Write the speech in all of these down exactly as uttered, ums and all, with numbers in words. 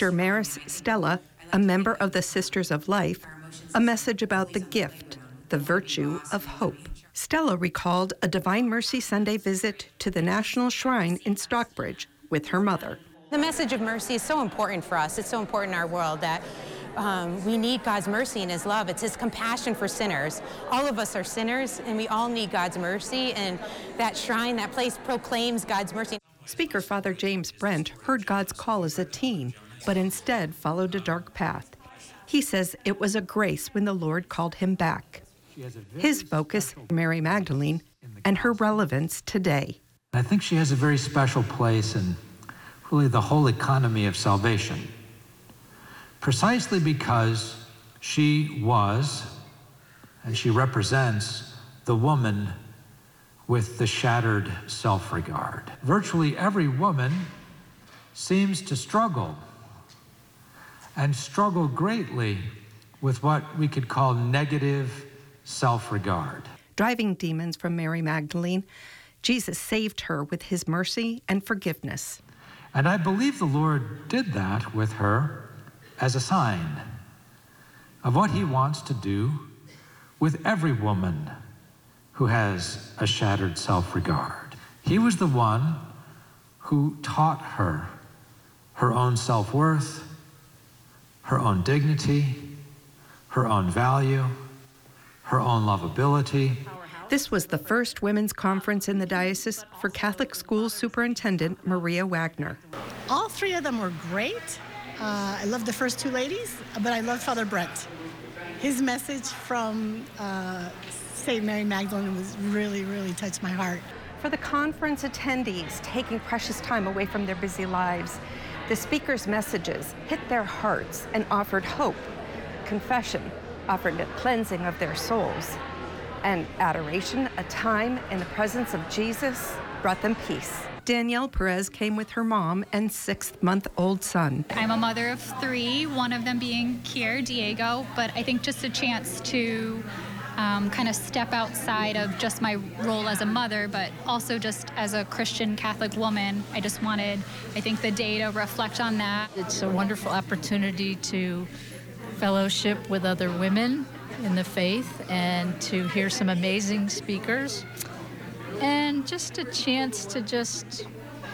Sister Maris Stella, a member of the Sisters of Life, a message about the gift, the virtue of hope. Stella recalled a Divine Mercy Sunday visit to the National Shrine in Stockbridge with her mother. The message of mercy is so important for us. It's so important in our world that um, we need God's mercy and His love. It's His compassion for sinners. All of us are sinners, and we all need God's mercy, and that shrine, that place proclaims God's mercy. Speaker Father James Brent heard God's call as a teen, but instead followed a dark path. He says it was a grace when the Lord called him back. His focus, Mary Magdalene, and her relevance today. I think she has a very special place in really the whole economy of salvation, precisely because she was, and she represents, the woman with the shattered self-regard. Virtually every woman seems to struggle, and struggle greatly with what we could call negative self-regard. Driving demons from Mary Magdalene, Jesus saved her with His mercy and forgiveness. And I believe the Lord did that with her as a sign of what He wants to do with every woman who has a shattered self-regard. He was the one who taught her her own self-worth, her own dignity, her own value, her own lovability. This was the first women's conference in the diocese for Catholic School Superintendent Maria Wagner. All three of them were great. Uh, I loved the first two ladies, but I loved Father Brent. His message from uh, Saint Mary Magdalene was really, really touched my heart. For the conference attendees taking precious time away from their busy lives, the speaker's messages hit their hearts and offered hope. Confession offered a cleansing of their souls. And adoration, a time in the presence of Jesus, brought them peace. Danielle Perez came with her mom and six-month-old son. I'm a mother of three, one of them being Kier, Diego, but I think just a chance to um, kind of step outside of just my role as a mother, but also just as a Christian Catholic woman. I just wanted, I think, the day to reflect on that. It's a wonderful opportunity to fellowship with other women in the faith and to hear some amazing speakers and just a chance to just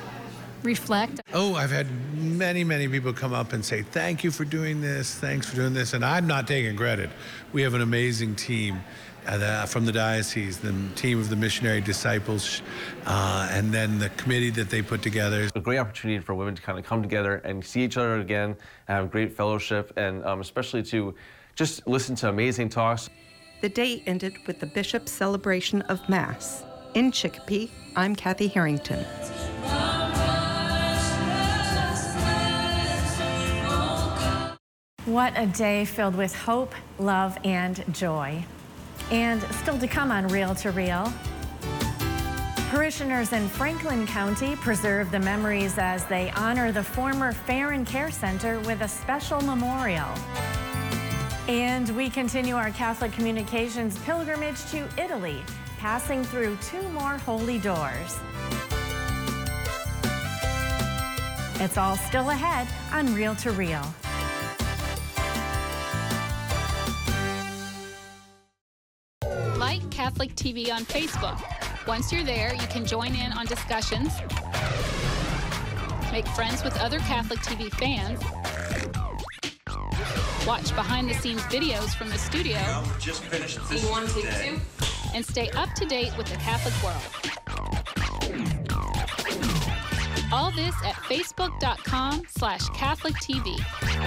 reflect. Oh, I've had many, many people come up and say, thank you for doing this, thanks for doing this, and I'm not taking credit. We have an amazing team uh, from the diocese, the team of the missionary disciples, uh, and then the committee that they put together. It's a great opportunity for women to kind of come together and see each other again, and have great fellowship, and um, especially to just listen to amazing talks. The day ended with the bishop's celebration of Mass. In Chicopee, I'm Kathy Harrington. What a day filled with hope, love, and joy. And still to come on Reel to Reel. Parishioners in Franklin County preserve the memories as they honor the former Farron Care Center with a special memorial. And we continue our Catholic Communications pilgrimage to Italy, passing through two more holy doors. It's all still ahead on Reel to Reel. Like Catholic T V on Facebook. Once you're there, you can join in on discussions, make friends with other Catholic T V fans, watch behind-the-scenes videos from the studio, just finished this one, two, two, and stay up to date with the Catholic world. All this at facebook dot com slash Catholic T V.